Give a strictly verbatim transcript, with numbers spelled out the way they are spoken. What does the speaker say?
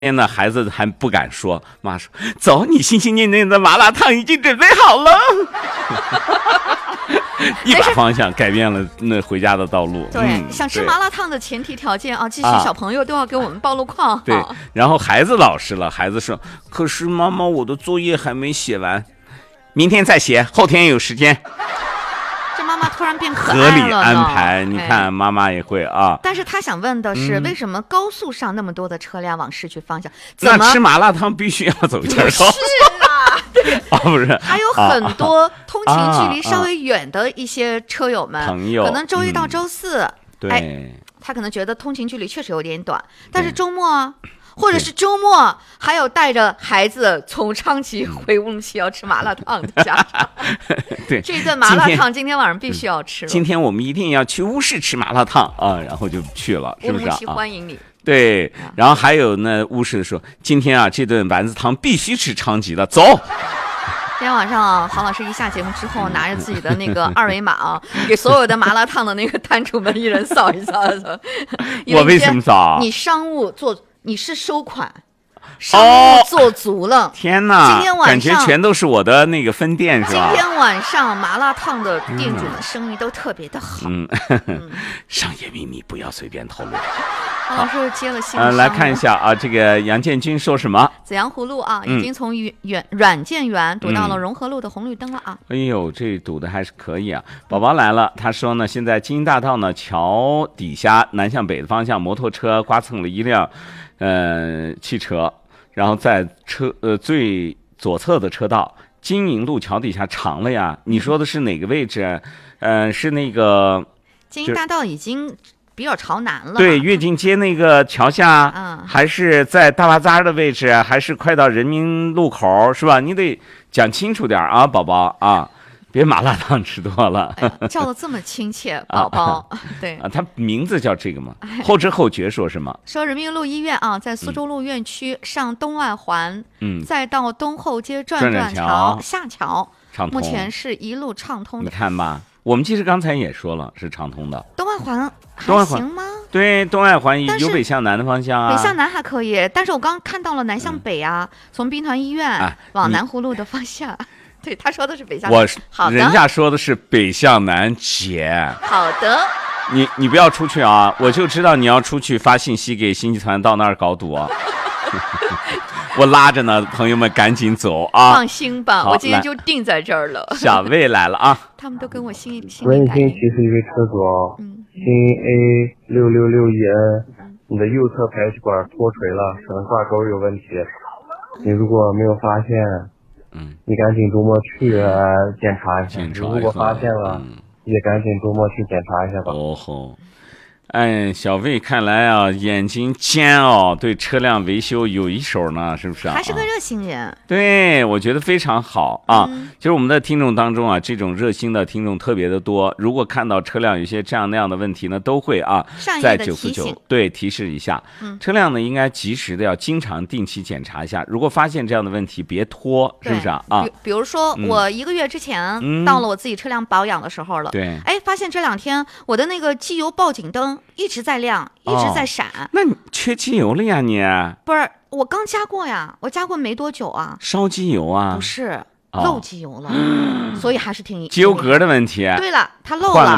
天呢，孩子还不敢说，妈说走，你心心念念的麻辣烫已经准备好了。一把方向改变了那回家的道路。 对，嗯、想吃麻辣烫的前提条件啊，继续小朋友都要给我们报路况。啊、 对，然后孩子老实了，孩子说：“可是妈妈，我的作业还没写完，明天再写，后天有时间。” 这妈妈突然变可爱了， 合理安排，你看妈妈也会啊。 但是他想问的是，嗯、为什么高速上那么多的车辆往市区方向？ 那吃麻辣烫必须要走圈道。 是啊，对啊，不是， 还有很多通勤距离稍微远的一些车友们， 朋友， 可能周一到周四， 嗯、对、 哎，他可能觉得通勤距离确实有点短，但是周末啊。或者是周末还有带着孩子从昌吉回乌鲁木齐要吃麻辣烫的家长， 对， 这顿麻辣烫今天晚上必须要吃了。 今天我们一定要去乌市吃麻辣烫啊，然后就去了，是不是啊？ 乌鲁木齐欢迎你。 对，然后还有呢，乌市说今天啊这顿丸子汤必须吃昌吉的，走。 今天晚上啊，郝老师一下节目之后，拿着自己的那个二维码啊，给所有的麻辣烫的那个摊主们一人扫一扫。 我为什么扫？ 你商务做。你是收款，商务做足了。哦、 天哪！ 今天晚上感觉全都是我的那个分店是吧？ 今天晚上麻辣烫的店主们生意都特别的好。 嗯，嗯商业秘密不要随便透露。 郝老师接了新呃，来看一下啊，这个杨建军说什么？ 紫阳湖路啊，已经从远软件园堵到了融合路的红绿灯了啊。 嗯、哎呦，这堵的还是可以啊。宝宝来了，他说呢，现在金鹰大道呢桥底下南向北的方向，摩托车刮蹭了一辆。呃，汽车，然后在车呃最左侧的车道，金银路桥底下长了呀。你说的是哪个位置？呃，是那个金银大道已经比较朝南了。 对，跃进街那个桥下，嗯，还是在大巴扎的位置，还是快到人民路口，是吧？你得讲清楚点啊，宝宝啊。别麻辣烫吃多了， 哎、叫的这么亲切，宝宝。啊、对啊，他名字叫这个嘛，后知后觉说什么？ 说人民路医院啊，在苏州路院区上东外环，嗯，再到东后街转转桥下桥， 畅通， 目前是一路畅通的。 你看吧，我们其实刚才也说了是畅通的。 东外环还行吗？ 对，东外环有北向南的方向啊， 北向南还可以，但是我刚看到了南向北啊，嗯、从兵团医院、啊、往南湖路的方向。对，他说的是北向南， 我好的， 人家说的是北向南，姐。 好的， 你你不要出去啊！我就知道你要出去发信息给星际团到那儿搞堵啊！我拉着呢，朋友们赶紧走啊！ 放心吧，我今天就定在这儿了。 小魏来了啊！ 他们都跟我心心温馨提示一位车主哦，嗯，新 A 六六六一 N， 你的右侧排气管脱垂了，可能挂钩有问题。你如果没有发现。嗯，你赶紧周末去、呃、检查一下， 检查如果发现了、嗯，也赶紧周末去检查一下吧。 哦吼，哎，小魏看来啊，眼睛尖哦，对车辆维修有一手呢，是不是啊？ 还是个热心人。 对，我觉得非常好啊。 嗯、 其实我们的听众当中啊，这种热心的听众特别的多。如果看到车辆有些这样那样的问题呢，都会啊，在九四九对提示一下。嗯、车辆呢应该及时的要经常定期检查一下。如果发现这样的问题，别拖，是不是啊？啊， 比比如说、嗯、我一个月之前、嗯、到了我自己车辆保养的时候了， 对， 哎，发现这两天我的那个机油报警灯一直在亮，一直在闪。 哦、那你缺机油了呀？你不是，我刚加过呀，我加过没多久啊。 烧机油啊？ 不是，漏机油了，哦、所以还是挺机油格的问题。 对了，它漏了。